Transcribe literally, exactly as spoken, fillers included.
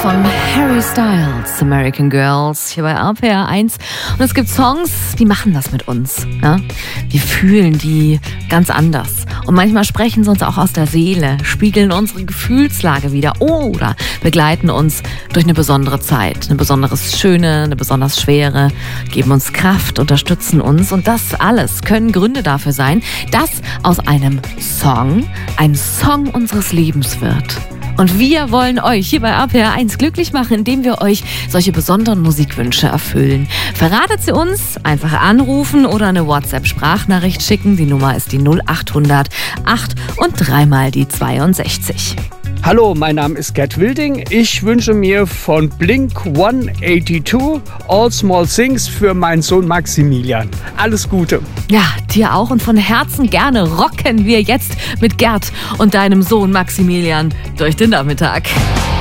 von Harry Styles, American Girls, hier bei R P R eins. Und es gibt Songs, die machen das mit uns. Ja? Wir fühlen die ganz anders. Und manchmal sprechen sie uns auch aus der Seele, spiegeln unsere Gefühlslage wider oder begleiten uns durch eine besondere Zeit. Eine besonders schöne, eine besonders schwere, geben uns Kraft, unterstützen uns. Und das alles können Gründe dafür sein, dass aus einem Song ein Song unseres Lebens wird. Und wir wollen euch hier bei R P R eins glücklich machen, indem wir euch solche besonderen Musikwünsche erfüllen. Verratet sie uns, einfach anrufen oder eine WhatsApp-Sprachnachricht schicken. Die Nummer ist die null acht hundert acht und dreimal die zweiundsechzig. Hallo, mein Name ist Gerd Wilding. Ich wünsche mir von Blink hundertzweiundachtzig All Small Things für meinen Sohn Maximilian. Alles Gute. Ja, dir auch und von Herzen gerne rocken wir jetzt mit Gerd und deinem Sohn Maximilian durch den Nachmittag.